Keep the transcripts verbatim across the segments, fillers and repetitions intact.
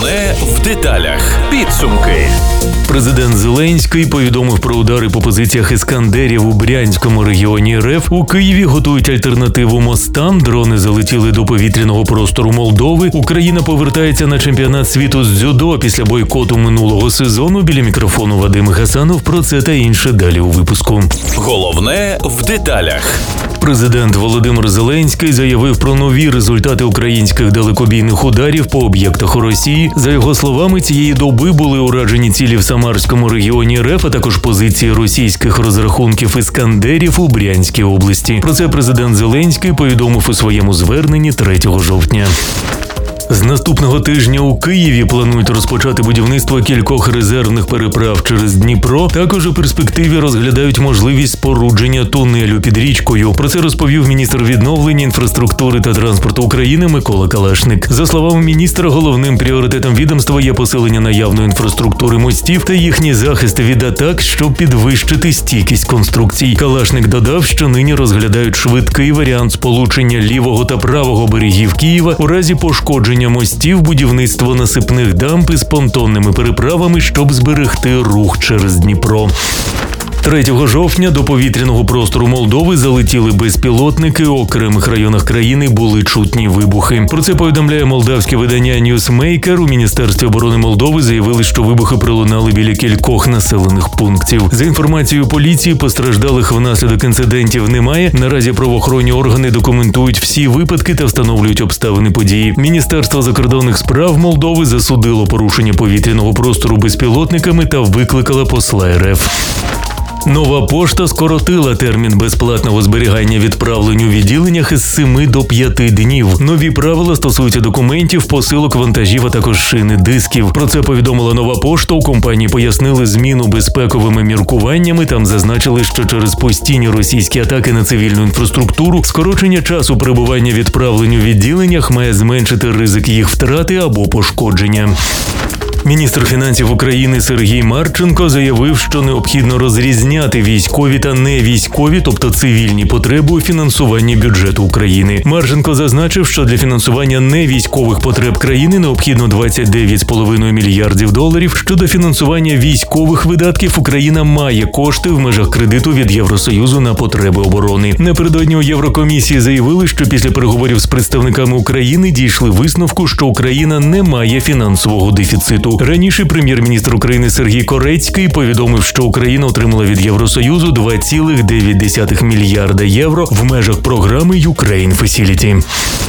Головне в деталях. Підсумки. Президент Зеленський повідомив про удари по позиціях «Іскандерів» у Брянському регіоні РФ. У Києві готують альтернативу мостам. Дрони залетіли до повітряного простору Молдови. Україна повертається на чемпіонат світу з дзюдо після бойкоту минулого сезону. Біля мікрофону Вадим Гасанов. Про це та інше далі у випуску. Головне в деталях. Президент Володимир Зеленський заявив про нові результати українських далекобійних ударів по об'єктах у Росії. За його словами, цієї доби були уражені цілі в Самарському регіоні РФ, а також позиції російських розрахунків «Іскандерів» у Брянській області. Про це президент Зеленський повідомив у своєму зверненні третього жовтня. З наступного тижня у Києві планують розпочати будівництво кількох резервних переправ через Дніпро. Також у перспективі розглядають можливість спорудження тунелю під річкою. Про це розповів міністр відновлення, інфраструктури та транспорту України Микола Калашник. За словами міністра, головним пріоритетом відомства є посилення наявної інфраструктури мостів та їхній захист від атак, щоб підвищити стійкість конструкцій. Калашник додав, що нині розглядають швидкий варіант сполучення лівого та правого берегів Києва у разі пошкодження мостів, будівництво насипних дамб із понтонними переправами, щоб зберегти рух через Дніпро. третього жовтня до повітряного простору Молдови залетіли безпілотники. У окремих районах країни були чутні вибухи. Про це повідомляє молдавське видання Newsmaker. У Міністерстві оборони Молдови заявили, що вибухи пролунали біля кількох населених пунктів. За інформацією поліції, постраждалих внаслідок інцидентів немає. Наразі правоохоронні органи документують всі випадки та встановлюють обставини події. Міністерство закордонних справ Молдови засудило порушення повітряного простору безпілотниками та викликало посла РФ. Нова пошта скоротила термін безплатного зберігання відправлень у відділеннях із семи до п'яти днів. Нові правила стосуються документів, посилок, вантажів, а також шини дисків. Про це повідомила Нова пошта. У компанії пояснили зміну безпековими міркуваннями. Там зазначили, що через постійні російські атаки на цивільну інфраструктуру скорочення часу перебування відправлень у відділеннях має зменшити ризик їх втрати або пошкодження. Міністр фінансів України Сергій Марченко заявив, що необхідно розрізняти військові та невійськові, тобто цивільні потреби у фінансуванні бюджету України. Марченко зазначив, що для фінансування невійськових потреб країни необхідно двадцять дев'ять цілих п'ять десятих мільярдів доларів. Щодо фінансування військових видатків, Україна має кошти в межах кредиту від Євросоюзу на потреби оборони. Напередодні у Єврокомісії заявили, що після переговорів з представниками України дійшли висновку, що Україна не має фінансового дефіциту. Раніше прем'єр-міністр України Сергій Корецький повідомив, що Україна отримала від Євросоюзу два цілих дев'ять десятих мільярда євро в межах програми Ukraine Facility.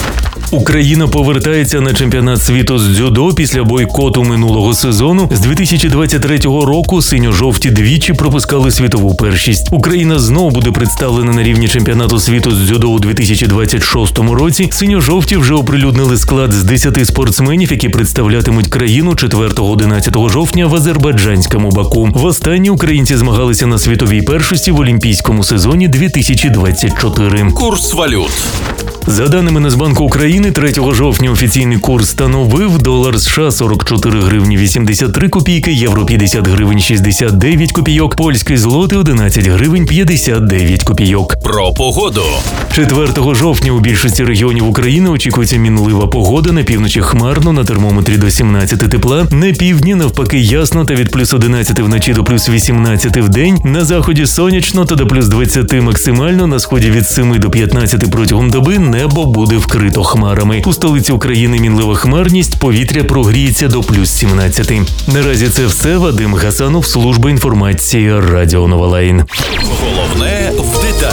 Україна повертається на чемпіонат світу з дзюдо після бойкоту минулого сезону. З дві тисячі двадцять третього року синьо-жовті двічі пропускали світову першість. Україна знову буде представлена на рівні чемпіонату світу з дзюдо у дві тисячі двадцять шостому році. Синьо-жовті вже оприлюднили склад з десяти спортсменів, які представлятимуть країну четвертого-одинадцятого жовтня в азербайджанському Баку. Востаннє українці змагалися на світовій першості в олімпійському сезоні дві тисячі двадцять чотири. Курс валют. За даними Нацбанку України, третього жовтня офіційний курс становив долар США сорок чотири гривні вісімдесят три копійки, євро п'ятдесят гривень шістдесят дев'ять копійок, польський злотий одинадцять гривень п'ятдесят дев'ять копійок. Про погоду. четвертого жовтня у більшості регіонів України очікується мінлива погода, на півночі хмарно, на термометрі до сімнадцяти тепла, на півдні навпаки ясно та від плюс одинадцяти вночі до плюс вісімнадцяти в день, на заході сонячно та до плюс двадцяти максимально, на сході від семи до п'ятнадцяти протягом доби небо буде вкрито хмарами. У столиці України мінлива хмарність, повітря прогріється до плюс сімнадцяти. Наразі це все. Вадим Гасанов, служба інформації Радіо Нова Лайн.